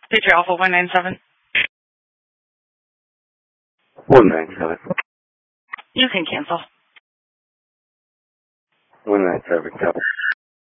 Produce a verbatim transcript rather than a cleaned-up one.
Patriot Alpha one nine seven. one nine seven. You can cancel. one nine seven, copy.